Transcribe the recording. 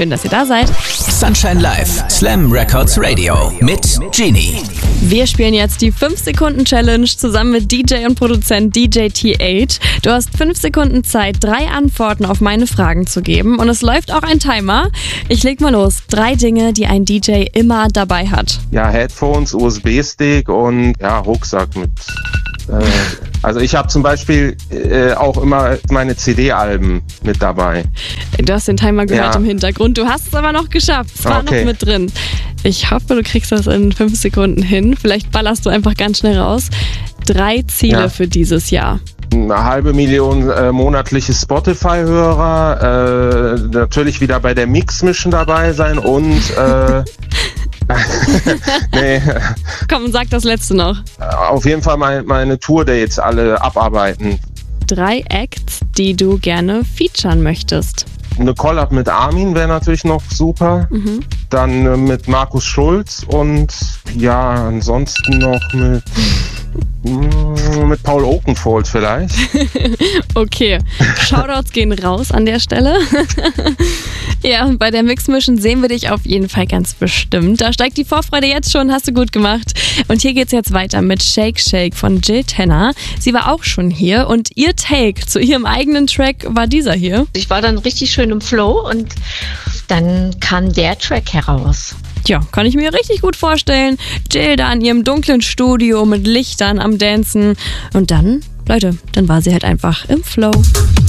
Schön, dass ihr da seid. Sunshine Live, Slam Records Radio mit Genie. Wir spielen jetzt die 5-Sekunden-Challenge zusammen mit DJ und Produzent DJ TH. Du hast 5 Sekunden Zeit, 3 Antworten auf meine Fragen zu geben. Und es läuft auch ein Timer. Ich leg mal los. 3 Dinge, die ein DJ immer dabei hat. Ja, Headphones, USB-Stick und Rucksack mit... Also ich habe zum Beispiel auch immer meine CD-Alben mit dabei. Du hast den Timer gehört im Hintergrund. Du hast es aber noch geschafft. Es war noch mit drin. Ich hoffe, du kriegst das in 5 Sekunden hin. Vielleicht ballerst du einfach ganz schnell raus. 3 Ziele für dieses Jahr. 500.000 monatliche Spotify-Hörer, natürlich wieder bei der Mix-Mission dabei sein und... nee. Komm, sag das letzte noch. Auf jeden Fall meine Tour-Dates alle abarbeiten. 3 Acts, die du gerne featuren möchtest. Eine Collab mit Armin wäre natürlich noch super. Dann mit Markus Schulz und ansonsten noch mit Paul Oakenfold vielleicht. Okay, Shoutouts gehen raus an der Stelle. Ja, und bei der Mix-Mission sehen wir dich auf jeden Fall ganz bestimmt. Da steigt die Vorfreude jetzt schon, hast du gut gemacht. Und hier geht's jetzt weiter mit Shake Shake von Jill Tenner. Sie war auch schon hier und ihr Take zu ihrem eigenen Track war dieser hier. Ich war dann richtig schön im Flow und dann kam der Track heraus. Ja, kann ich mir richtig gut vorstellen. Jill da in ihrem dunklen Studio mit Lichtern am Dancen. Und dann, Leute, dann war sie halt einfach im Flow.